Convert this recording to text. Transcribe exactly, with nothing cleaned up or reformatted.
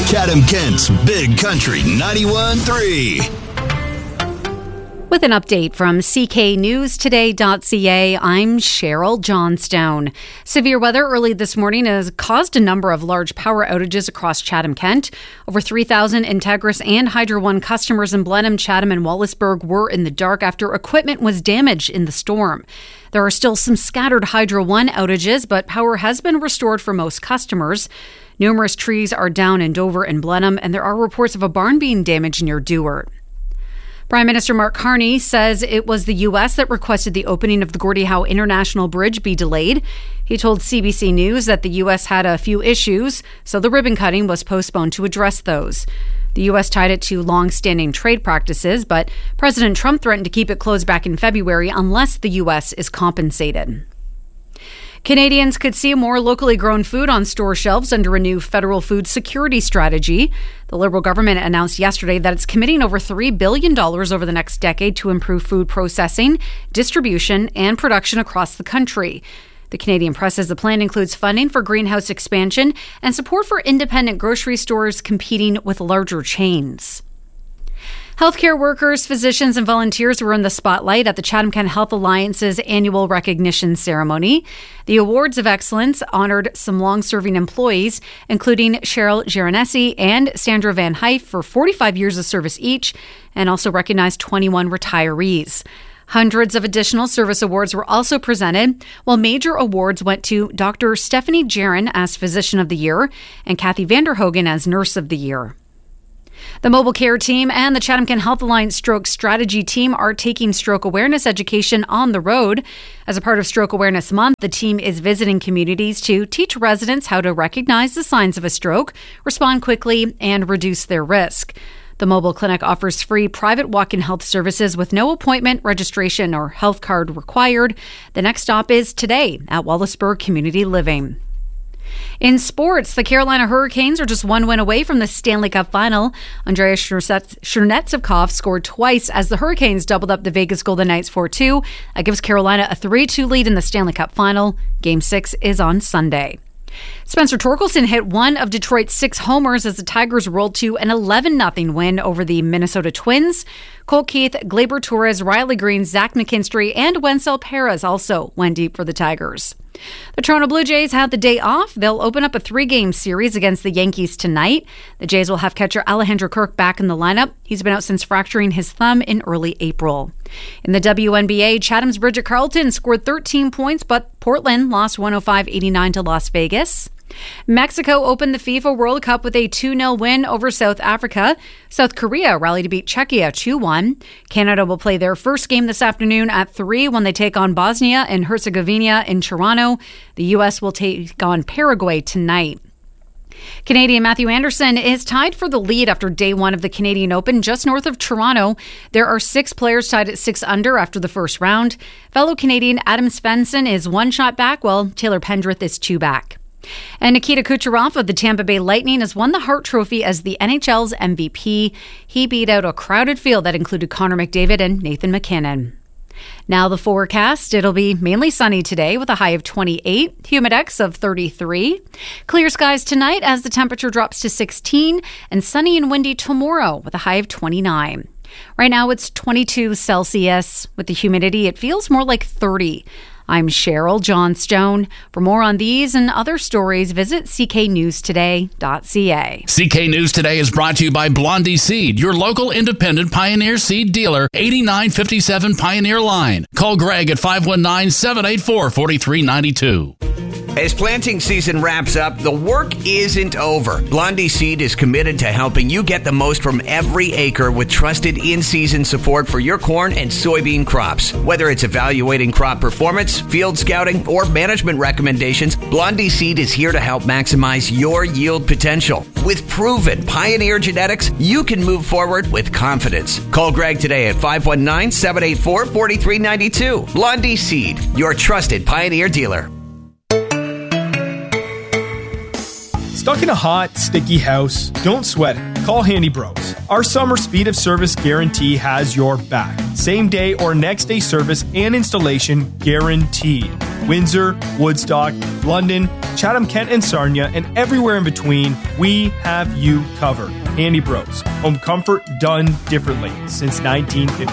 Chatham-Kent's Big Country ninety-one point three. With an update from C K News Today dot C A, I'm Cheryl Johnstone. Severe weather early this morning has caused a number of large power outages across Chatham-Kent. Over three thousand Integris and Hydro One customers in Blenheim, Chatham and Wallaceburg were in the dark after equipment was damaged in the storm. There are still some scattered Hydro One outages, but power has been restored for most customers. Numerous trees are down in Dover and Blenheim, and there are reports of a barn being damaged near Dewart. Prime Minister Mark Carney says it was the U S that requested the opening of the Gordie Howe International Bridge be delayed. He told C B C News that the U S had a few issues, so the ribbon cutting was postponed to address those. The U S tied it to long-standing trade practices, but President Trump threatened to keep it closed back in February unless the U S is compensated. Canadians could see more locally grown food on store shelves under a new federal food security strategy. The Liberal government announced yesterday that it's committing over three billion dollars over the next decade to improve food processing, distribution, and production across the country. The Canadian Press says the plan includes funding for greenhouse expansion and support for independent grocery stores competing with larger chains. Healthcare workers, physicians, and volunteers were in the spotlight at the Chatham-Kent Health Alliance's annual recognition ceremony. The Awards of Excellence honored some long-serving employees, including Cheryl Giranesi and Sandra Van Hyfe for forty-five years of service each, and also recognized twenty-one retirees. Hundreds of additional service awards were also presented, while major awards went to Doctor Stephanie Jaron as Physician of the Year and Kathy Vanderhogen as Nurse of the Year. The Mobile Care Team and the Chatham-Kent Health Alliance Stroke Strategy Team are taking stroke awareness education on the road. As a part of Stroke Awareness Month, the team is visiting communities to teach residents how to recognize the signs of a stroke, respond quickly, and reduce their risk. The mobile clinic offers free private walk-in health services with no appointment, registration, or health card required. The next stop is today at Wallaceburg Community Living. In sports, the Carolina Hurricanes are just one win away from the Stanley Cup final. Andreas Chernetsevkov scored twice as the Hurricanes doubled up the Vegas Golden Knights four two. That gives Carolina a three two lead in the Stanley Cup final. Game six is on Sunday. Spencer Torkelson hit one of Detroit's six homers as the Tigers rolled to an eleven nothing win over the Minnesota Twins. Colt Keith, Gleyber Torres, Riley Green, Zach McKinstry, and Wenzel Perez also went deep for the Tigers. The Toronto Blue Jays had the day off. They'll open up a three-game series against the Yankees tonight. The Jays will have catcher Alejandro Kirk back in the lineup. He's been out since fracturing his thumb in early April. In the W N B A, Chatham's Bridget Carlton scored thirteen points, but Portland lost one oh five eighty-nine to Las Vegas. Mexico opened the FIFA World Cup with a two nil win over South Africa. South Korea rallied to beat Czechia two one. Canada will play their first game this afternoon at three when they take on Bosnia and Herzegovina in Toronto. The U S will take on Paraguay tonight. Canadian Matthew Anderson is tied for the lead after day one of the Canadian Open just north of Toronto. There are six players tied at six under after the first round. Fellow Canadian Adam Svensson is one shot back, while Taylor Pendrith is two back. And Nikita Kucherov of the Tampa Bay Lightning has won the Hart Trophy as the N H L's M V P. He beat out a crowded field that included Connor McDavid and Nathan MacKinnon. Now the forecast. It'll be mainly sunny today with a high of twenty-eight, humidex of thirty-three. Clear skies tonight as the temperature drops to sixteen, and sunny and windy tomorrow with a high of twenty-nine. Right now it's twenty-two Celsius. With the humidity, it feels more like thirty. I'm Cheryl Johnstone. For more on these and other stories, visit C K News Today dot C A. C K News Today is brought to you by Blondie Seed, your local independent Pioneer Seed dealer, eighty-nine fifty-seven Pioneer Line. Call Greg at five one nine, seven eight four, four three nine two. As planting season wraps up, the work isn't over. Blondie Seed is committed to helping you get the most from every acre with trusted in-season support for your corn and soybean crops. Whether it's evaluating crop performance, field scouting, or management recommendations, Blondie Seed is here to help maximize your yield potential. With proven Pioneer genetics, you can move forward with confidence. Call Greg today at five one nine, seven eight four, four three nine two. Blondie Seed, your trusted Pioneer dealer. Stuck in a hot, sticky house? Don't sweat it. Call Handy Bros. Our summer speed of service guarantee has your back. Same day or next day service and installation guaranteed. Windsor, Woodstock, London, Chatham-Kent and Sarnia, and everywhere in between, we have you covered. Handy Bros. Home comfort done differently since nineteen fifty.